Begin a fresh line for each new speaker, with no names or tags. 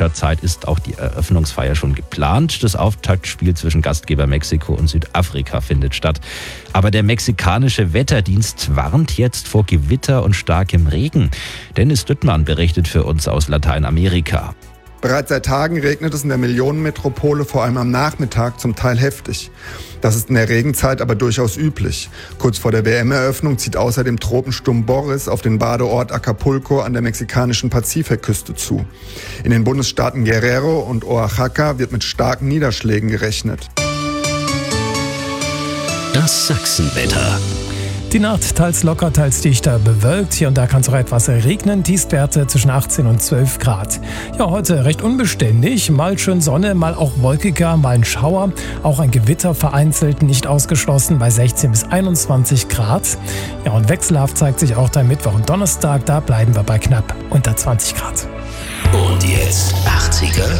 deutscher Zeit ist auch die Eröffnungsfeier schon geplant. Das Auftaktspiel zwischen Gastgeber Mexiko und Südafrika findet statt. Aber der mexikanische Wetterdienst warnt jetzt vor Gewitter und starkem Regen. Dennis Düttmann berichtet für uns aus Lateinamerika.
Bereits seit Tagen regnet es in der Millionenmetropole, vor allem am Nachmittag, zum Teil heftig. Das ist in der Regenzeit aber durchaus üblich. Kurz vor der WM-Eröffnung zieht außerdem Tropensturm Boris auf den Badeort Acapulco an der mexikanischen Pazifikküste zu. In den Bundesstaaten Guerrero und Oaxaca wird mit starken Niederschlägen gerechnet.
Das Sachsenwetter.
Die Nacht teils locker, teils dichter bewölkt. Hier und da kann es auch etwas regnen. Tiefstwerte zwischen 18 und 12 Grad. Ja, heute recht unbeständig. Mal schön Sonne, mal auch wolkiger, mal ein Schauer. Auch ein Gewitter vereinzelt nicht ausgeschlossen bei 16 bis 21 Grad. Ja, und wechselhaft zeigt sich auch der Mittwoch und Donnerstag. Da bleiben wir bei knapp unter 20 Grad.
Und jetzt 80er